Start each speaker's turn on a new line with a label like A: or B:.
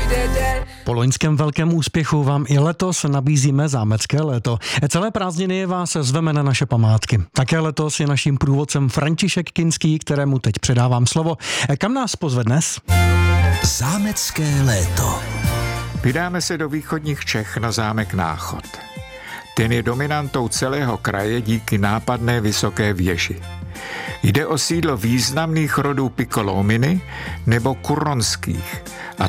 A: Po loňském velkém úspěchu vám i letos nabízíme zámecké léto. Celé prázdniny vás zveme na naše památky. Také letos je naším průvodcem František Kinský, kterému teď předávám slovo. Kam nás pozve dnes?
B: Zámecké léto.
C: Vydáme se do východních Čech na zámek Náchod. Ten je dominantou celého kraje díky nápadné vysoké věži. Jde o sídlo významných rodů Piccolomini nebo Kuronských a